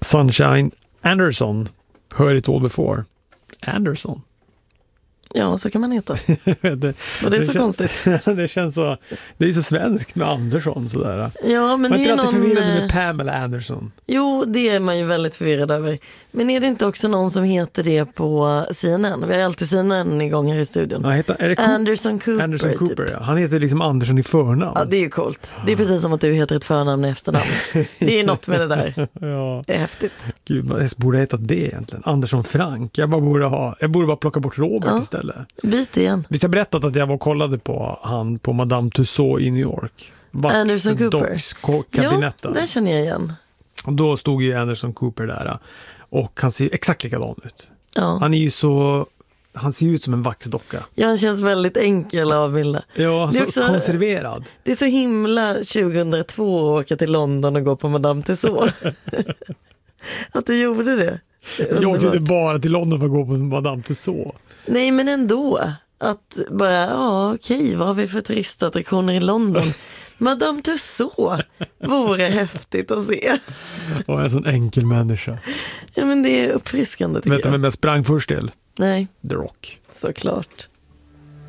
Sunshine Anderson. Heard it all before. Anderson. Ja, så kan man heta. Och det är så konstigt. Det känns så, det är så svenskt med Andersson sådär. Ja, men man det är alltid någon... förvirrad med Pamela Anderson. Jo, det är man ju väldigt förvirrad över. Men är det inte också någon som heter det på CNN? Vi har alltid CNN igång här i studion. Ja, är det Anderson Cooper. Anderson Cooper, typ. Ja. Han heter liksom Anderson i förnamn. Ja, det är ju coolt. Det är precis som att du heter ett förnamn i efternamn. Det är något med det där. Ja. Det är häftigt. Gud, jag borde heta det egentligen. Anderson Frank. Jag borde bara plocka bort Robert istället. Byt igen. Visst har jag berättat att jag var och kollade på Madame Tussauds i New York. Anderson Cooper. Kabinetten. Ja, det känner jag igen. Och då stod ju Anderson Cooper där. Och han ser exakt likadan ut. Ja. Han ser ut som en vaxdocka. Ja, han känns väldigt enkel av Milla. Ja, så också, konserverad. Det är så himla 2002 att åka till London och gå på Madame Tussauds. Att du gjorde det. Jag åkte inte bara till London för att gå på Madame Tussauds. Nej, men ändå. Att bara, okej, vad har vi för turistattraktioner i London? Madame Tussauds vore häftigt att se. Och en sån enkel människa. Ja, men det är uppfriskande tycker jag. Vet du vem jag sprang först till? Nej. The Rock. Såklart.